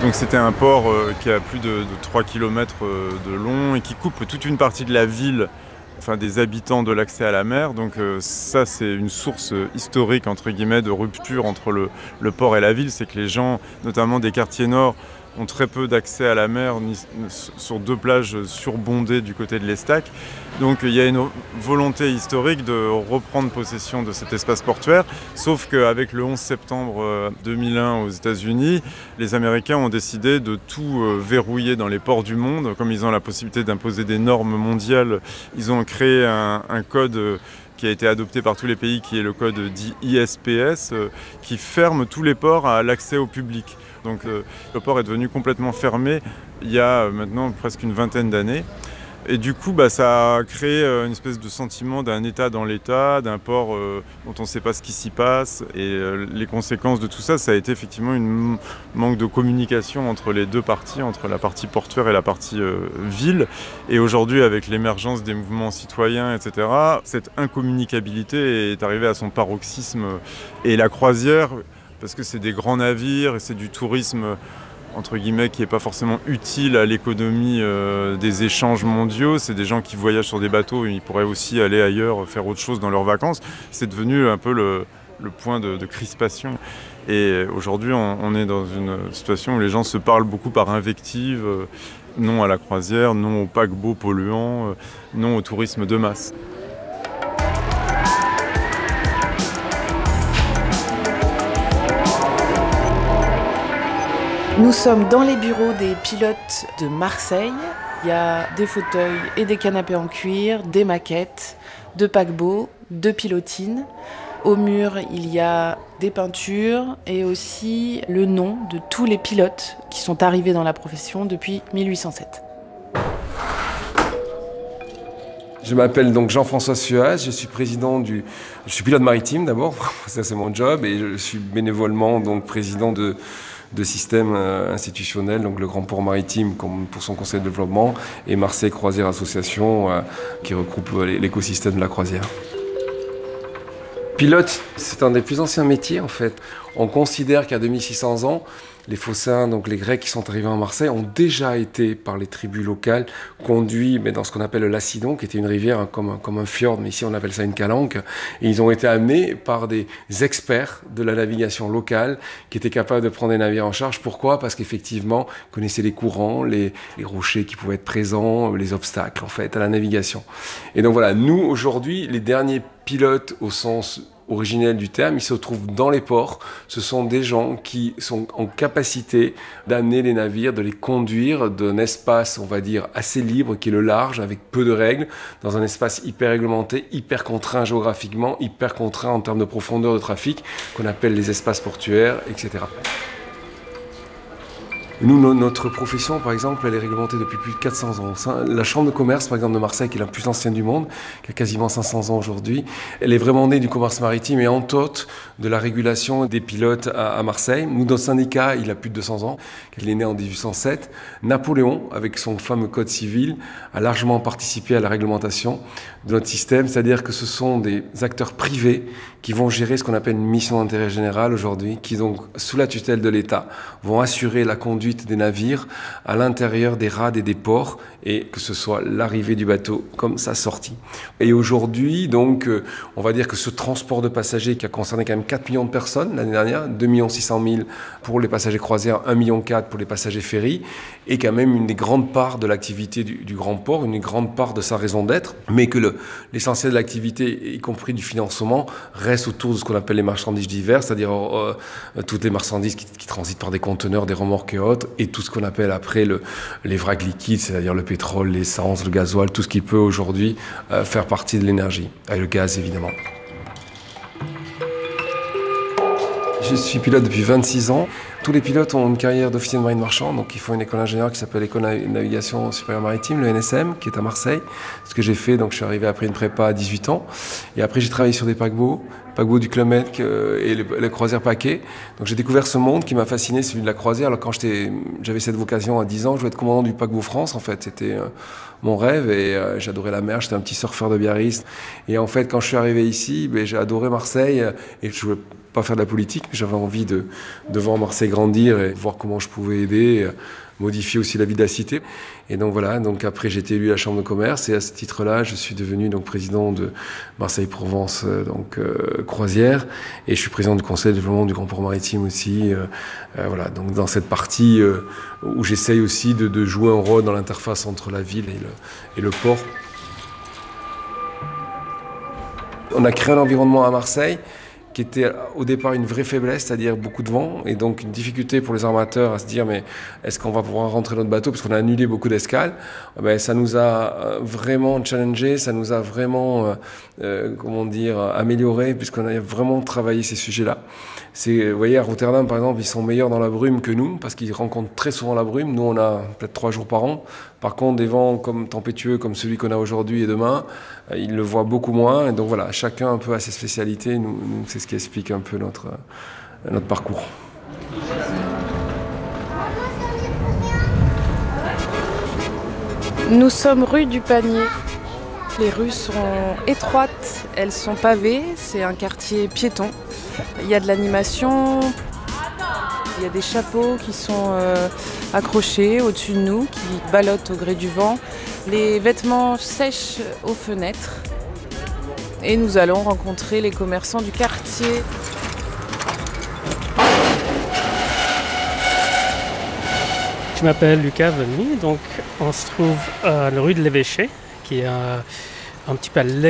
Donc c'était un port qui a plus de 3 km de long et qui coupe toute une partie de la ville, enfin des habitants, de l'accès à la mer. Donc ça, c'est une source historique, entre guillemets, de rupture entre le port et la ville. C'est que les gens, notamment des quartiers nord, ont très peu d'accès à la mer sur 2 plages surbondées du côté de l'Estac. Donc il y a une volonté historique de reprendre possession de cet espace portuaire, sauf qu'avec le 11 septembre 2001 aux États-Unis, les Américains ont décidé de tout verrouiller dans les ports du monde. Comme ils ont la possibilité d'imposer des normes mondiales, ils ont créé un code qui a été adopté par tous les pays, qui est le code dit ISPS, qui ferme tous les ports à l'accès au public. Donc le port est devenu complètement fermé il y a maintenant presque une vingtaine d'années. Et du coup, ça a créé une espèce de sentiment d'un État dans l'État, d'un port dont on ne sait pas ce qui s'y passe. Et les conséquences de tout ça, ça a été effectivement un manque de communication entre les deux parties, entre la partie portuaire et la partie ville. Et aujourd'hui, avec l'émergence des mouvements citoyens, etc., cette incommunicabilité est arrivée à son paroxysme. Et la croisière, parce que c'est des grands navires et c'est du tourisme entre guillemets, qui n'est pas forcément utile à l'économie des échanges mondiaux. C'est des gens qui voyagent sur des bateaux, ils pourraient aussi aller ailleurs, faire autre chose dans leurs vacances. C'est devenu un peu le point de crispation. Et aujourd'hui, on est dans une situation où les gens se parlent beaucoup par invective, non à la croisière, non au paquebot polluant, non au tourisme de masse. Nous sommes dans les bureaux des pilotes de Marseille. Il y a des fauteuils et des canapés en cuir, des maquettes, de paquebots, de pilotines. Au mur, il y a des peintures et aussi le nom de tous les pilotes qui sont arrivés dans la profession depuis 1807. Je m'appelle donc Jean-François Suaz, je suis je suis pilote maritime d'abord, ça c'est mon job, et je suis bénévolement donc président de systèmes institutionnels, donc le Grand Port Maritime pour son conseil de développement et Marseille Croisière Association qui regroupe l'écosystème de la croisière. Pilote, c'est un des plus anciens métiers en fait. On considère qu'à 2600 ans, les Phocéens, donc les Grecs qui sont arrivés en Marseille, ont déjà été, par les tribus locales, conduits dans ce qu'on appelle le Lacidon, qui était une rivière comme un fjord, mais ici on appelle ça une calanque. Et ils ont été amenés par des experts de la navigation locale qui étaient capables de prendre des navires en charge. Pourquoi ? Parce qu'effectivement, ils connaissaient les courants, les rochers qui pouvaient être présents, les obstacles en fait à la navigation. Et donc voilà, nous aujourd'hui, les derniers pilotes au sens originel du terme, ils se trouvent dans les ports. Ce sont des gens qui sont en capacité d'amener les navires, de les conduire d'un espace, on va dire, assez libre, qui est le large, avec peu de règles, dans un espace hyper réglementé, hyper contraint géographiquement, hyper contraint en termes de profondeur de trafic, qu'on appelle les espaces portuaires, etc. Nous, notre profession, par exemple, elle est réglementée depuis plus de 400 ans. La Chambre de commerce, par exemple, de Marseille, qui est la plus ancienne du monde, qui a quasiment 500 ans aujourd'hui, elle est vraiment née du commerce maritime et en tôte de la régulation des pilotes à Marseille. Nous, notre syndicat, il a plus de 200 ans. Il est né en 1807. Napoléon, avec son fameux code civil, a largement participé à la réglementation de notre système, c'est-à-dire que ce sont des acteurs privés qui vont gérer ce qu'on appelle une mission d'intérêt général aujourd'hui, qui donc, sous la tutelle de l'État, vont assurer la conduite des navires à l'intérieur des rades et des ports, et que ce soit l'arrivée du bateau comme sa sortie. Et aujourd'hui, donc, on va dire que ce transport de passagers qui a concerné quand même 4 millions de personnes l'année dernière, 2 600 000 pour les passagers croisières, 1,4 million pour les passagers ferries, est quand même une des grandes parts de l'activité du grand port, une grande part de sa raison d'être, mais que l'essentiel de l'activité, y compris du financement, reste autour de ce qu'on appelle les marchandises diverses, c'est-à-dire toutes les marchandises qui transitent par des conteneurs, des remorques et autres, et tout ce qu'on appelle après les vracs liquides, c'est-à-dire le pétrole, l'essence, le gasoil, tout ce qui peut aujourd'hui faire partie de l'énergie, et le gaz évidemment. Je suis pilote depuis 26 ans. Tous les pilotes ont une carrière d'officier de marine marchand, donc ils font une école d'ingénieur qui s'appelle l'École de navigation supérieure maritime, le NSM, qui est à Marseille. Ce que j'ai fait, donc je suis arrivé après une prépa à 18 ans. Et après, j'ai travaillé sur des paquebots du Club Med et les croisières paquets. Donc j'ai découvert ce monde qui m'a fasciné, celui de la croisière. Alors quand j'avais cette vocation à 10 ans, je voulais être commandant du paquebot France, en fait. C'était mon rêve et j'adorais la mer. J'étais un petit surfeur de Biarritz. Et en fait, quand je suis arrivé ici, j'ai adoré Marseille et je voulais pas faire de la politique, mais j'avais envie de voir Marseille grandir et voir comment je pouvais aider, modifier aussi la vie de la cité. Et donc voilà, donc après j'ai été élu à la Chambre de commerce et à ce titre-là, je suis devenu donc président de Marseille-Provence Croisière et je suis président du conseil de développement du Grand Port Maritime aussi. Voilà, donc dans cette partie où j'essaye aussi de jouer un rôle dans l'interface entre la ville et le port. On a créé un environnement à Marseille qui était au départ une vraie faiblesse, c'est-à-dire beaucoup de vent, et donc une difficulté pour les armateurs à se dire mais est-ce qu'on va pouvoir rentrer notre bateau, parce qu'on a annulé beaucoup d'escales. Ça nous a vraiment challengé, ça nous a vraiment amélioré, puisqu'on a vraiment travaillé ces sujets-là. Vous voyez, à Rotterdam, par exemple, ils sont meilleurs dans la brume que nous, parce qu'ils rencontrent très souvent la brume. Nous, on a peut-être 3 jours par an. Par contre, des vents comme tempétueux, comme celui qu'on a aujourd'hui et demain, ils le voient beaucoup moins. Et donc voilà, chacun un peu a ses spécialités. Nous, c'est ce qui explique un peu notre parcours. Nous sommes rue du Panier. Les rues sont étroites, elles sont pavées, c'est un quartier piéton. Il y a de l'animation, il y a des chapeaux qui sont accrochés au-dessus de nous, qui ballottent au gré du vent. Les vêtements sèchent aux fenêtres. Et nous allons rencontrer les commerçants du quartier. Je m'appelle Lucas Velmy, donc on se trouve à la rue de l'Évêché, qui est un petit peu à